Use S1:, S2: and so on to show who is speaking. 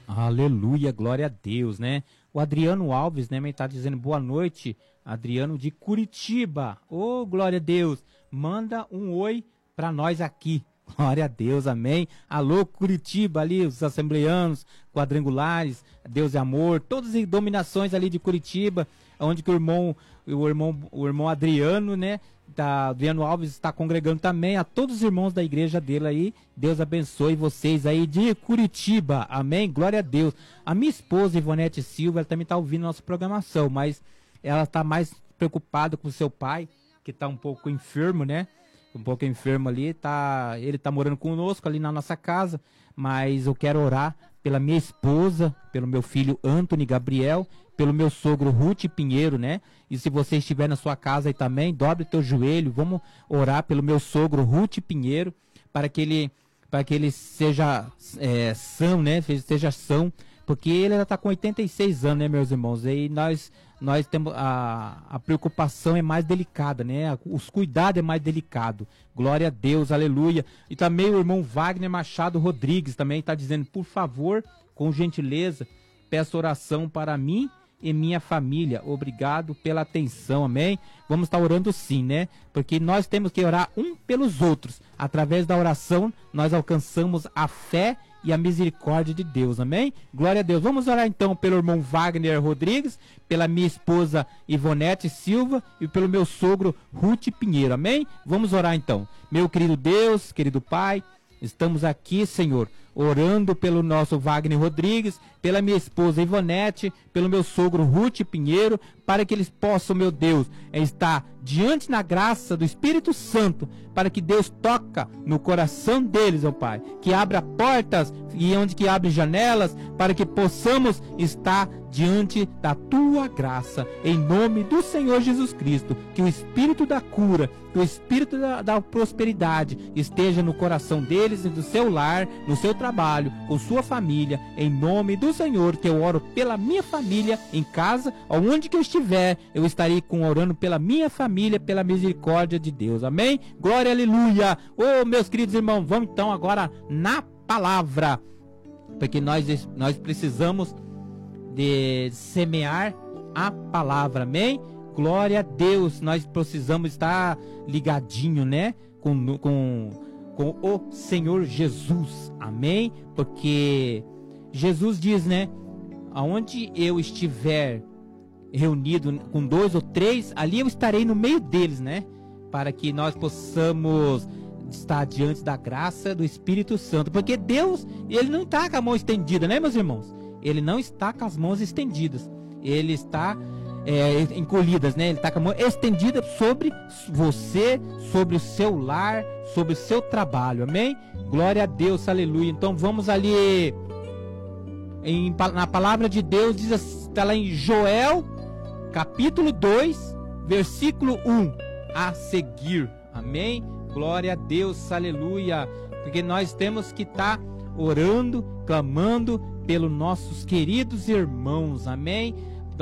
S1: Aleluia, glória a Deus, né? O Adriano Alves, né, tá dizendo boa noite, Adriano de Curitiba. Ô, glória a Deus, manda um oi pra nós aqui. Glória a Deus, amém. Alô, Curitiba ali, os assembleanos, quadrangulares, Deus é amor, todas as dominações ali de Curitiba, onde que o irmão Adriano, né, Adriano Alves está congregando também, a todos os irmãos da igreja dele aí, Deus abençoe vocês aí de Curitiba, amém, glória a Deus. A minha esposa, Ivonete Silva, ela também está ouvindo nossa programação, mas ela está mais preocupada com o seu pai, que está um pouco enfermo, né, ali, ele tá morando conosco ali na nossa casa, mas eu quero orar pela minha esposa, pelo meu filho Anthony Gabriel, pelo meu sogro Ruth Pinheiro, né? E se você estiver na sua casa aí também, dobre teu joelho, vamos orar pelo meu sogro Ruth Pinheiro, para que ele seja são, né? Seja são, porque ele já está com 86 anos, né, meus irmãos? E nós temos a preocupação é mais delicada, né? Os cuidados é mais delicado. Glória a Deus, aleluia. E também o irmão Wagner Machado Rodrigues também está dizendo, por favor, com gentileza, peço oração para mim e minha família. Obrigado pela atenção, amém? Vamos estar orando sim, né? Porque nós temos que orar um pelos outros. Através da oração, nós alcançamos a fé e a misericórdia de Deus, amém? Glória a Deus. Vamos orar então pelo irmão Wagner Rodrigues, pela minha esposa Ivonete Silva e pelo meu sogro Ruth Pinheiro, amém? Vamos orar então. Meu querido Deus, querido Pai, estamos aqui, Senhor, orando pelo nosso Wagner Rodrigues, pela minha esposa Ivonete, pelo meu sogro Ruth Pinheiro, para que eles possam, meu Deus, estar diante na graça do Espírito Santo, para que Deus toca no coração deles, ó Pai, que abra portas e onde que abre janelas, para que possamos estar diante da Tua graça, em nome do Senhor Jesus Cristo, que o Espírito da cura, que o Espírito da prosperidade esteja no coração deles, no seu lar, no seu trabalho, com sua família, em nome do Senhor, que eu oro pela minha família em casa, aonde que eu estiver, eu estarei orando pela minha família, pela misericórdia de Deus, amém? Glória, aleluia! Ô, meus queridos irmãos, vamos então agora na palavra, porque nós precisamos de semear a palavra, amém? Glória a Deus, nós precisamos estar ligadinho, né, com o Senhor Jesus, amém? Porque Jesus diz, né, aonde eu estiver reunido com 2 ou 3, ali eu estarei no meio deles, né, para que nós possamos estar diante da graça do Espírito Santo, porque Deus, ele não está com a mão estendida, né, meus irmãos? Ele não está com as mãos estendidas, ele está encolhidas, né? Ele está com a mão estendida sobre você, sobre o seu lar, sobre o seu trabalho, amém? Glória a Deus, aleluia. Então vamos ali na palavra de Deus, está lá em Joel, capítulo 2, versículo 1 a seguir, amém? Glória a Deus, aleluia. Porque nós temos que estar orando, clamando pelos nossos queridos irmãos, amém?